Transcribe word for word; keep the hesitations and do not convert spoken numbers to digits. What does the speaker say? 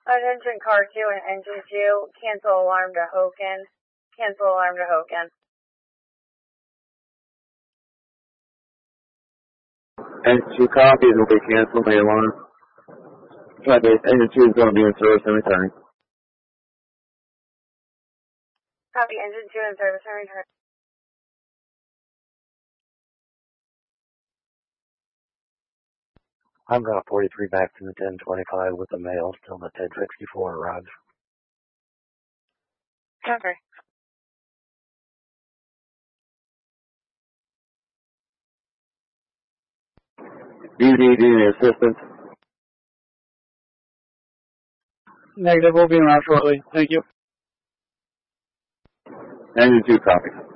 Attention car two and engine two, cancel alarm to Hoken. Cancel alarm to Hoken. Engine two copies will be canceled the alarm. Copy, engine two is going to be in service and returning. Copy, engine two in service and return. I'm Route forty-three back to the ten twenty-five with the mail till the ten sixty-four arrives. Copy. Do you need any assistance? Negative, we'll be around shortly. Thank you. Engine two copies.